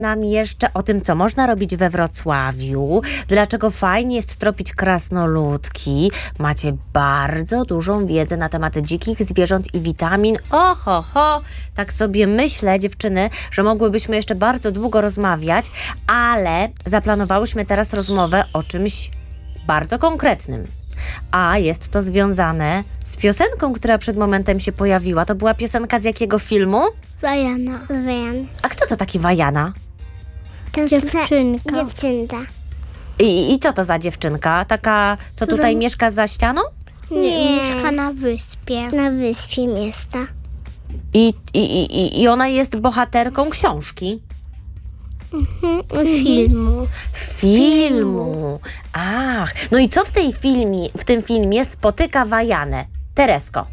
nam jeszcze o tym, co można robić we Wrocławiu, dlaczego fajnie jest tropić krasnoludki. Macie bardzo dużą wiedzę na temat dzikich zwierząt i witamin. Oho, tak sobie myślę, dziewczyny, że mogłybyśmy jeszcze bardzo długo rozmawiać, ale zaplanowałyśmy teraz rozmowę o czymś bardzo konkretnym. A jest to związane z piosenką, która przed momentem się pojawiła. To była piosenka z jakiego filmu? Wajana. A kto to taki Wajana? To dziewczynka. Dziewczynka. I co to za dziewczynka? Taka, co tutaj mieszka za ścianą? Nie, mieszka na wyspie. Na wyspie miasta. I ona jest bohaterką książki. Filmu. Ach, no i co w tym filmie spotyka Wajanę? Teresko,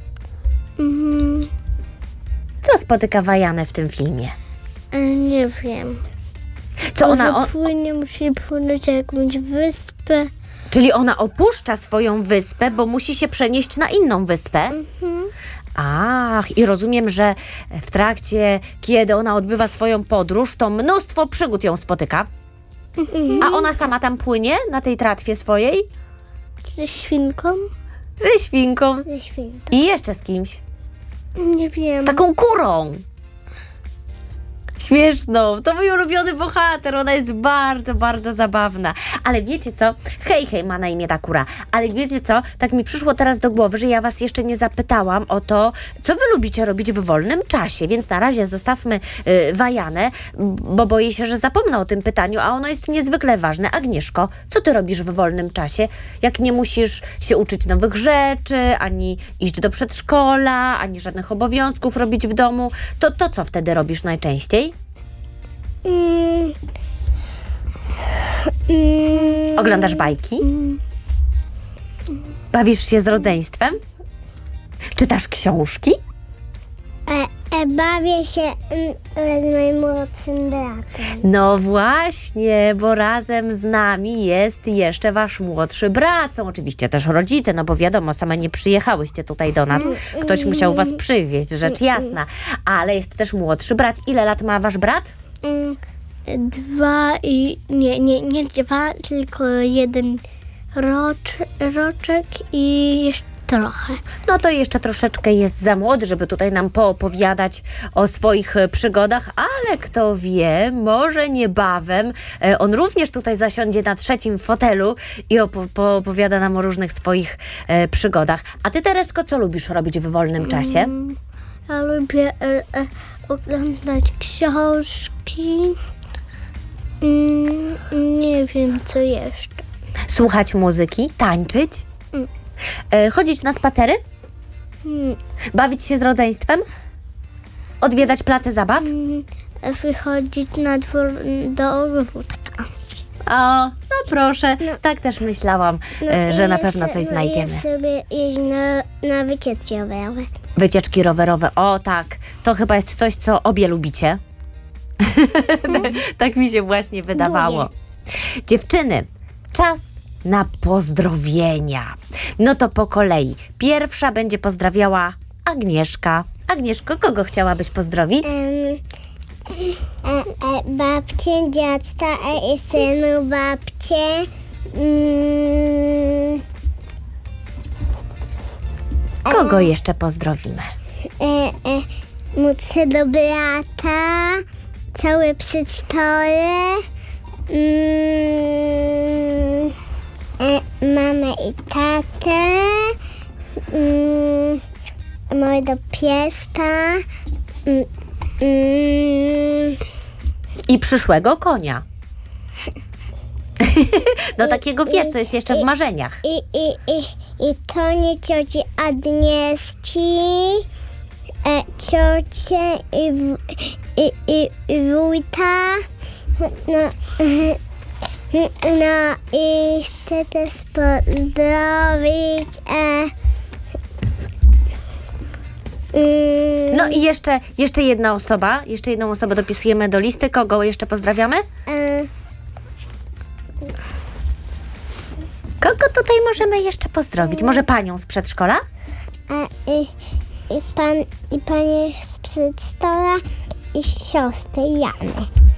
co spotyka Wajanę w tym filmie? Nie wiem. Co ona... Musi płynąć na jakąś wyspę. Czyli ona opuszcza swoją wyspę, bo musi się przenieść na inną wyspę? Ach, i rozumiem, że w trakcie, kiedy ona odbywa swoją podróż, to mnóstwo przygód ją spotyka. A ona sama tam płynie na tej tratwie swojej? Ze świnką? Ze świnką. Ze świnką. I jeszcze z kimś. Nie wiem. Z taką kurą. Śmieszną. To mój ulubiony bohater. Ona jest bardzo, bardzo zabawna. Ale wiecie co? Hej, ma na imię ta kura. Ale wiecie co? Tak mi przyszło teraz do głowy, że ja was jeszcze nie zapytałam o to, co wy lubicie robić w wolnym czasie. Więc na razie zostawmy Wajanę, bo boję się, że zapomnę o tym pytaniu, a ono jest niezwykle ważne. Agnieszko, co ty robisz w wolnym czasie? Jak nie musisz się uczyć nowych rzeczy, ani iść do przedszkola, ani żadnych obowiązków robić w domu, to co wtedy robisz najczęściej? Oglądasz bajki? Bawisz się z rodzeństwem? Czytasz książki? Bawię się z moim młodszym bratem. No właśnie, bo razem z nami jest jeszcze wasz młodszy brat. Są oczywiście też rodzice, no bo wiadomo, same nie przyjechałyście tutaj do nas. Ktoś musiał was przywieźć, rzecz jasna. Ale jest też młodszy brat. Ile lat ma wasz brat? 2 i... Nie 2, tylko 1 roczek i jeszcze trochę. No to jeszcze troszeczkę jest za młody, żeby tutaj nam poopowiadać o swoich przygodach, ale kto wie, może niebawem on również tutaj zasiądzie na trzecim fotelu i poopowiada nam o różnych swoich przygodach. A ty, Teresko, co lubisz robić w wolnym czasie? Ja lubię oglądać książki. Nie wiem, co jeszcze. Słuchać muzyki, tańczyć? Chodzić na spacery? Bawić się z rodzeństwem? Odwiedzać place zabaw? Wychodzić na dwór do ogródka. O, no proszę, tak też myślałam, że na pewno coś znajdziemy. Ja sobie jeźdź na wycieczki rowerowe. Wycieczki rowerowe, o tak, to chyba jest coś, co obie lubicie. Tak mi się właśnie wydawało. Dziewczyny, czas na pozdrowienia. No to po kolei. Pierwsza będzie pozdrawiała Agnieszka. Agnieszko, kogo chciałabyś pozdrowić? Babcię, dziadka i synu, babcię. Kogo jeszcze pozdrowimy? Młodszego brata, całe przedszkole, mamę i tatę, mojego pieska, I przyszłego konia. No takiego wiesz, co jest jeszcze w marzeniach. I Toni, cioci Agnieszki, ciocię i wujka. No i chcę też pozdrowić No i jeszcze jedna osoba. Jeszcze jedną osobę dopisujemy do listy. Kogo jeszcze pozdrawiamy? Kogo tutaj możemy jeszcze pozdrowić? Może panią z przedszkola? I panie z przedszkola i siostrę Jany.